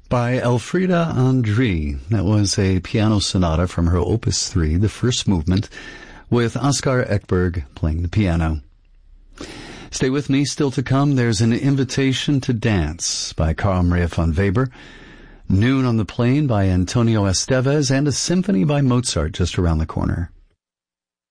by Elfriede André. That was a piano sonata from her Opus 3, the first movement, with Oskar Ekberg playing the piano. Stay with me. Still to come, there's an Invitation to Dance by Carl Maria von Weber, Noon on the Plain by Antonio Estevez, and a symphony by Mozart just around the corner.